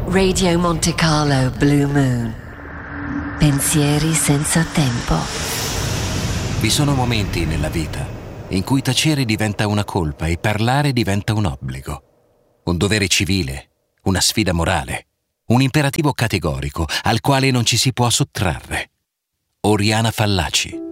Radio Monte Carlo Blue Moon. Pensieri senza tempo. Vi sono momenti nella vita in cui tacere diventa una colpa e parlare diventa un obbligo, un dovere civile, una sfida morale, un imperativo categorico al quale non ci si può sottrarre. Oriana Fallaci.